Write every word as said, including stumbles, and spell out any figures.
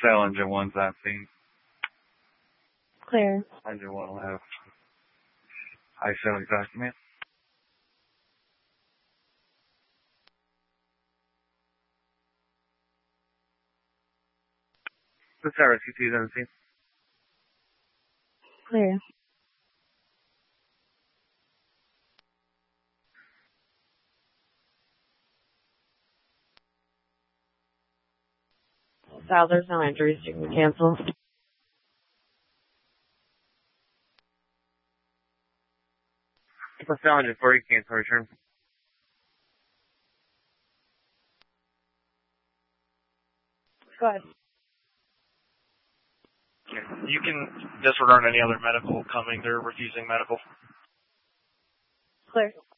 Cell engine one's on scene. Clear. Engine one will have high cell exhaust command. The tower C T is on scene. Clear. Sal, there's no injuries. You can cancel. The Cell engine four, you cancel return. Go ahead. You can disregard any other medical coming. They're refusing medical. Clear.